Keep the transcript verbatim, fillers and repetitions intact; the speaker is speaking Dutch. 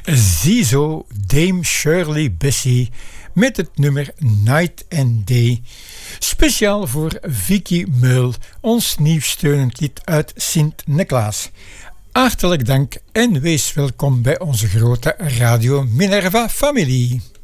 Ziezo, Dame Shirley Bassey met het nummer Night and Day. Speciaal voor Vicky Meul, ons nieuw steunend lied uit Sint-Niklaas. Hartelijk dank en wees welkom bij onze grote Radio Minerva familie.